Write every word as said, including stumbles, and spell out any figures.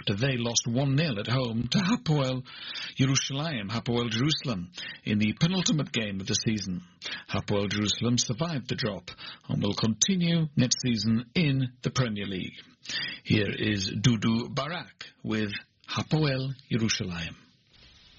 after they lost one nil at home to Hapoel Yerushalayim, Hapoel Jerusalem, in the penultimate game of the season. Hapoel Jerusalem survived the drop and will continue next season in the Premier League. Here is Dudu Barak with Hapoel Yerushalayim.